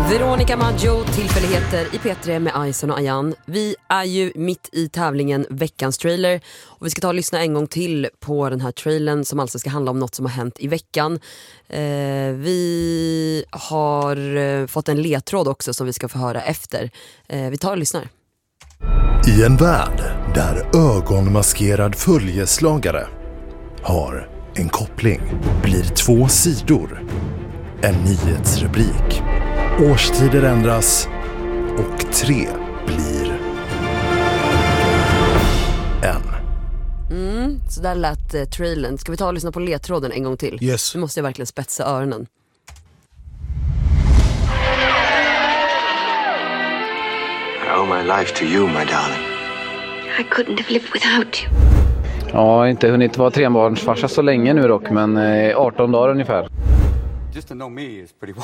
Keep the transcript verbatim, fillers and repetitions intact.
Veronica Maggio, tillfälligheter i P tre med Ison och Ayan. Vi är ju mitt i tävlingen Veckans trailer och vi ska ta och lyssna en gång till på den här trailern som alltså ska handla om något som har hänt i veckan. Eh, vi har eh, fått en ledtråd också som vi ska få höra efter. Eh, vi tar och lyssnar. I en värld där ögonmaskerad följeslagare har en koppling blir två sidor en nyhetsrubrik. Årstider ändras och tre blir en. Mm, så där lät eh, trailern. Ska vi ta och lyssna på ledtråden en gång till? Yes. Nu måste jag verkligen spetsa öronen. I owe my life to you, my darling. I couldn't have lived without you. Ja, inte hunnit vara trebarnsfarsa så länge nu dock, men eh, arton dagar ungefär. Just to know me is pretty